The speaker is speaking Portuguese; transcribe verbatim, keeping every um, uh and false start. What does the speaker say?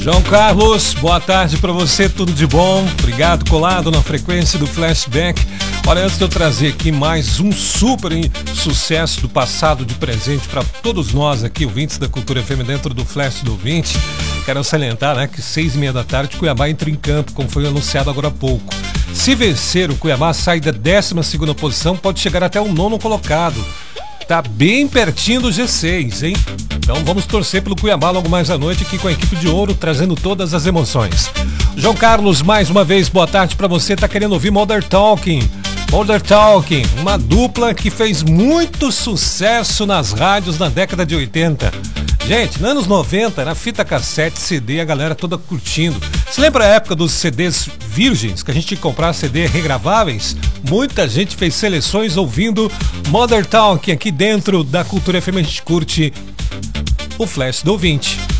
João Carlos, boa tarde para você, tudo de bom? Obrigado, colado na frequência do Flashback. Olha, antes de eu trazer aqui mais um super sucesso do passado de presente para todos nós aqui, ouvintes da Cultura F M dentro do Flash do ouvinte, quero salientar, né, que seis e meia da tarde Cuiabá entra em campo, como foi anunciado agora há pouco. Se vencer, o Cuiabá sai da décima segunda posição, pode chegar até o nono colocado. Tá bem pertinho do G seis, hein? Então vamos torcer pelo Cuiabá logo mais à noite aqui com a equipe de ouro, trazendo todas as emoções. João Carlos, mais uma vez, boa tarde pra você. Tá querendo ouvir Modern Talking? Modern Talking, uma dupla que fez muito sucesso nas rádios na década de oitenta. Gente, nos anos noventa, na fita cassete, C D, a galera toda curtindo. Você lembra a época dos C Ds virgens, que a gente tinha que comprar C D regraváveis? Muita gente fez seleções ouvindo Modern Talking aqui dentro da Cultura F M. A gente curte o Flash do ouvinte.